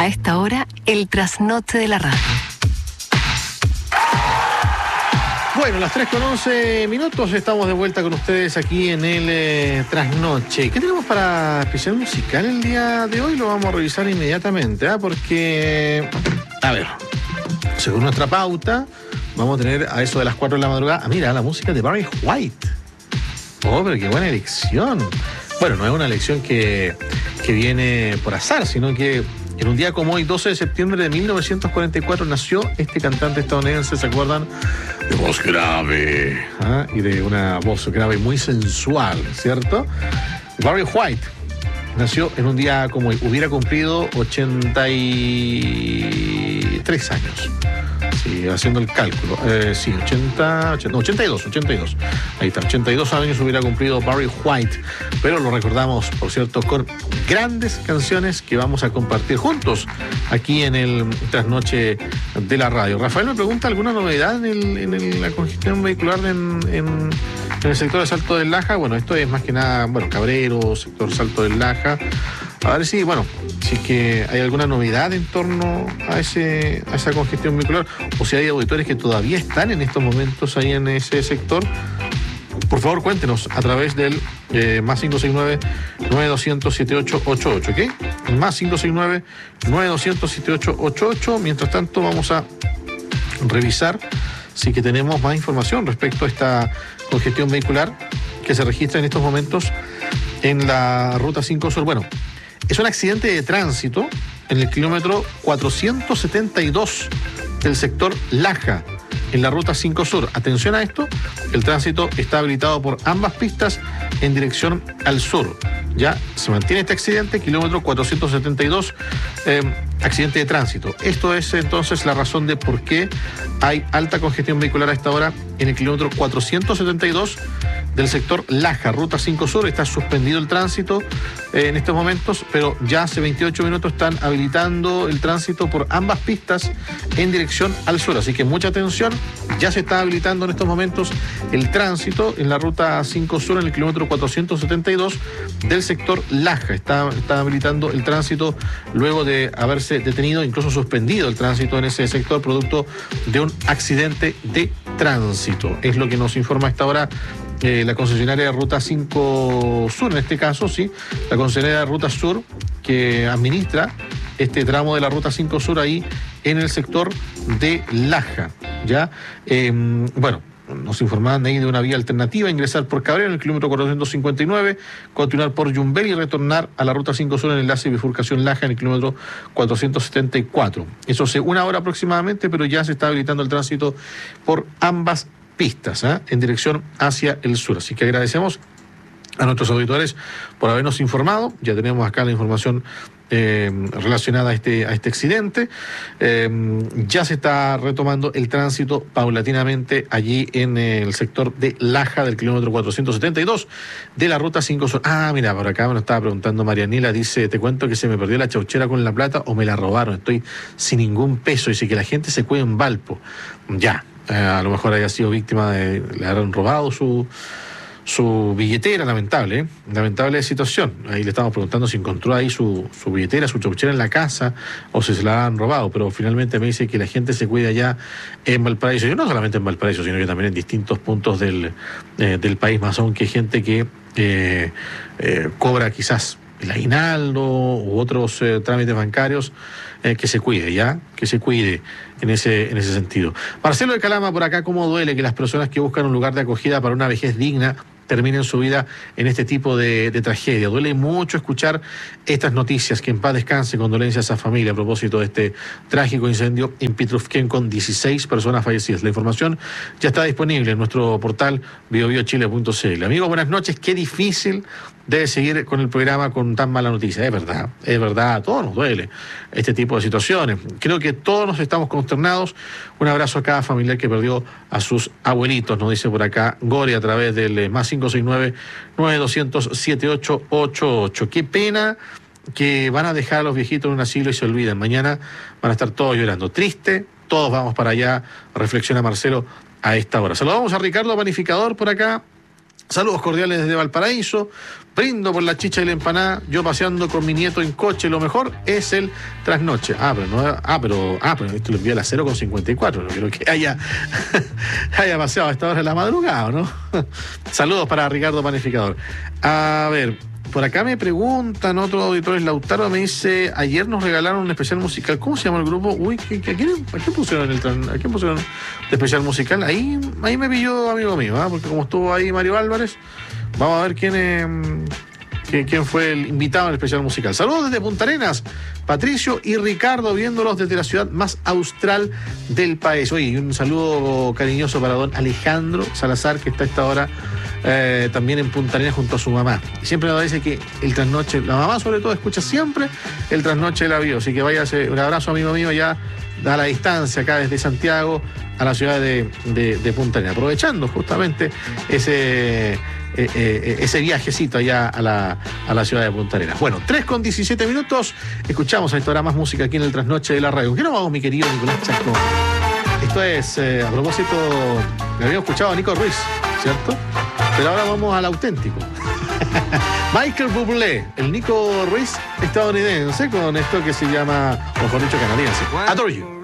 A esta hora, el trasnoche de la radio. Bueno, las 3:11, estamos de vuelta con ustedes aquí en el trasnoche. ¿Qué tenemos para especial musical el día de hoy? Lo vamos a revisar inmediatamente, porque, a ver, según nuestra pauta, vamos a tener a eso de las 4 de la madrugada, mira, la música de Barry White. Oh, pero qué buena elección. Bueno, no es una elección que viene por azar, sino que en un día como hoy, 12 de septiembre de 1944, nació este cantante estadounidense, ¿se acuerdan? De voz grave, y de una voz grave muy sensual, ¿cierto? Barry White nació en un día como hoy, hubiera cumplido 83 años. Sí, haciendo el cálculo. 82. Ahí está, 82 años hubiera cumplido Barry White. Pero lo recordamos, por cierto, con grandes canciones que vamos a compartir juntos aquí en el trasnoche de la radio. Rafael me pregunta alguna novedad en la congestión vehicular en el sector de Salto del Laja. Bueno, esto es más que nada, Cabrero, sector Salto del Laja. A ver si, si es que hay alguna novedad en torno a esa congestión vehicular, o si hay auditores que todavía están en estos momentos ahí en ese sector. Por favor, cuéntenos a través del más 569-9200-7888, ¿ok? El más 569-9200-7888. Mientras tanto, vamos a revisar si que tenemos más información respecto a esta congestión vehicular que se registra en estos momentos en la Ruta 5 Sur. Bueno, es un accidente de tránsito en el kilómetro 472 del sector Laja, en la Ruta 5 Sur. Atención a esto, el tránsito está habilitado por ambas pistas en dirección al sur. Ya se mantiene este accidente, kilómetro 472, accidente de tránsito. Esto es entonces la razón de por qué hay alta congestión vehicular a esta hora en el kilómetro 472 del sector Laja, Ruta 5 Sur. Está suspendido el tránsito en estos momentos, pero ya hace 28 minutos están habilitando el tránsito por ambas pistas en dirección al sur. Así que mucha atención, ya se está habilitando en estos momentos el tránsito en la Ruta 5 Sur, en el kilómetro 472 del sector Laja. Está habilitando el tránsito luego de haberse detenido, incluso suspendido el tránsito en ese sector, producto de un accidente de tránsito. Es lo que nos informa a esta hora la concesionaria de Ruta 5 Sur, en este caso, sí, la concesionaria de Ruta Sur, que administra este tramo de la Ruta 5 Sur ahí en el sector de Laja, ¿ya? Nos informaban de ahí de una vía alternativa: ingresar por Cabrera en el kilómetro 459, continuar por Yumbel y retornar a la Ruta 5 Sur en el enlace de bifurcación Laja en el kilómetro 474. Eso hace una hora aproximadamente, pero ya se está habilitando el tránsito por ambas pistas, en dirección hacia el sur. Así que agradecemos a nuestros auditores por habernos informado. Ya tenemos acá la información relacionada a este accidente. Ya se está retomando el tránsito paulatinamente allí en el sector de Laja del kilómetro 472 de la Ruta 5 Sur. Mira, por acá me lo estaba preguntando Marianela, dice: te cuento que se me perdió la chauchera con la plata o me la robaron, estoy sin ningún peso. Dice que la gente se cuida en Valpo. Ya, a lo mejor haya sido víctima le habrán robado su billetera. Lamentable situación. Ahí le estamos preguntando si encontró ahí su billetera, su chauchera en la casa, o si se la han robado, pero finalmente me dice que la gente se cuida ya en Valparaíso, y no solamente en Valparaíso, sino que también en distintos puntos del país, más aún que hay gente que cobra quizás el aguinaldo u otros trámites bancarios, que se cuide en ese sentido. Marcelo de Calama por acá: cómo duele que las personas que buscan un lugar de acogida para una vejez digna terminen su vida en este tipo de tragedia. Duele mucho escuchar estas noticias. Que en paz descanse, condolencias a familia a propósito de este trágico incendio en Pitrufquén con 16 personas fallecidas. La información ya está disponible en nuestro portal biobiochile.cl. Amigos, buenas noches. Qué difícil debe seguir con el programa con tan mala noticia. Es verdad, a todos nos duele este tipo de situaciones. Creo que todos nos estamos consternados. Un abrazo a cada familiar que perdió a sus abuelitos, nos dice por acá Gori a través del más 569-9200-7888. Qué pena que van a dejar a los viejitos en un asilo y se olvidan. Mañana van a estar todos llorando. Triste, todos vamos para allá, reflexiona Marcelo a esta hora. Saludamos a Ricardo Panificador por acá. Saludos cordiales desde Valparaíso. Brindo por la chicha y la empanada. Yo paseando con mi nieto en coche. Lo mejor es el trasnoche. Pero esto lo envía a las 0:54. No creo que haya paseado a esta hora de la madrugada, ¿no? Saludos para Ricardo Panificador. A ver, por acá me preguntan otros auditores. Lautaro me dice: ayer nos regalaron un especial musical. ¿Cómo se llama el grupo? Uy, ¿a quién pusieron de especial musical? Ahí me pilló amigo mío, ¿eh? Porque como estuvo ahí Mario Álvarez, vamos a ver quién fue el invitado en el especial musical. Saludos desde Punta Arenas, Patricio y Ricardo, viéndolos desde la ciudad más austral del país. Oye, y un saludo cariñoso para don Alejandro Salazar, que está a esta hora también en Punta Arenas junto a su mamá. Y siempre nos dice que el trasnoche, la mamá sobre todo, escucha siempre el trasnoche de la vida. Así que váyase, un abrazo, amigo mío, ya a la distancia, acá desde Santiago a la ciudad de Punta Arenas, aprovechando justamente ese viajecito allá a la ciudad de Punta Arenas. Bueno, 3:17, escuchamos a esta hora más música aquí en el Trasnoche de la Radio. ¿Qué nos vamos, mi querido Nicolás Chasco? Esto es, a propósito, me habíamos escuchado a Nico Ruiz, ¿cierto? Pero ahora vamos al auténtico. Michael Bublé, el Nico Ruiz estadounidense, con esto que se llama, o mejor dicho, canadiense, Adore You.